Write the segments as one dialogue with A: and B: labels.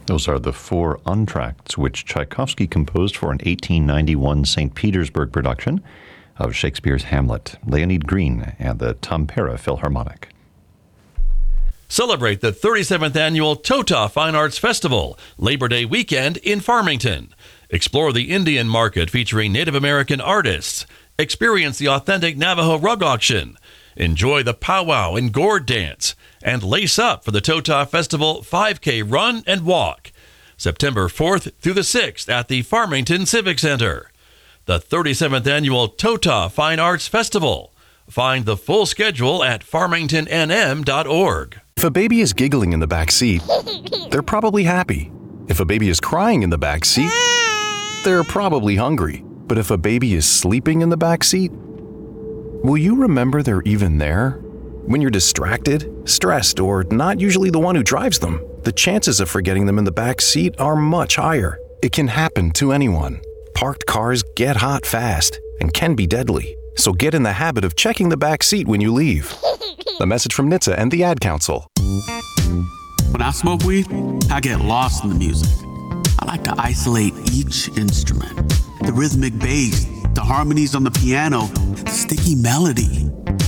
A: Those are the four entr'actes which Tchaikovsky composed for an 1891 St. Petersburg production of Shakespeare's Hamlet. Leonid Green and the Tampere Philharmonic.
B: Celebrate the 37th annual Tota Fine Arts Festival, Labor Day weekend in Farmington. Explore the Indian market featuring Native American artists. Experience the authentic Navajo rug auction. Enjoy the powwow and gourd dance. And lace up for the Tota Festival 5K run and walk. September 4th through the 6th at the Farmington Civic Center. The 37th annual Tota Fine Arts Festival. Find the full schedule at farmingtonnm.org.
C: If a baby is giggling in the back seat, they're probably happy. If a baby is crying in the back seat, they're probably hungry. But if a baby is sleeping in the back seat, will you remember they're even there? When you're distracted, stressed, or not usually the one who drives them, the chances of forgetting them in the back seat are much higher. It can happen to anyone. Parked cars get hot fast and can be deadly. So get in the habit of checking the back seat when you leave. A message from NHTSA and the Ad Council.
D: When I smoke weed, I get lost in the music. I like to isolate each instrument. The rhythmic bass, the harmonies on the piano, the sticky melody.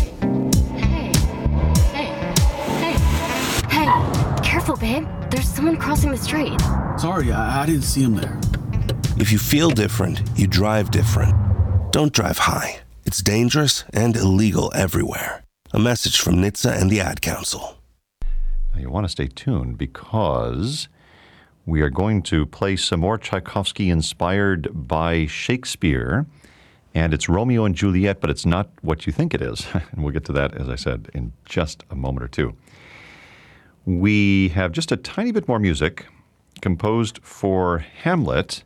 E: Hey, careful, babe. There's someone crossing the street.
D: Sorry, I didn't see him there.
F: If you feel different, you drive different. Don't drive high. It's dangerous and illegal everywhere. A message from NHTSA and the Ad Council.
A: Now you want to stay tuned because we are going to play some more Tchaikovsky inspired by Shakespeare. And it's Romeo and Juliet, but it's not what you think it is. And we'll get to that, as I said, in just a moment or two. We have just a tiny bit more music composed for Hamlet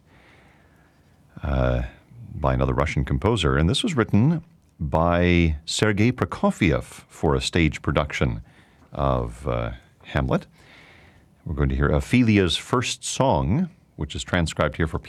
A: by another Russian composer. And this was written by Sergei Prokofiev for a stage production of Hamlet. We're going to hear Ophelia's first song, which is transcribed here for